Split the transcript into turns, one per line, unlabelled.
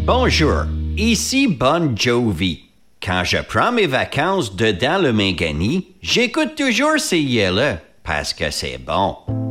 Bonjour, ici Bon Jovi. Quand je prends mes vacances dedans le Mangani, j'écoute toujours ces yeux-là parce que c'est bon.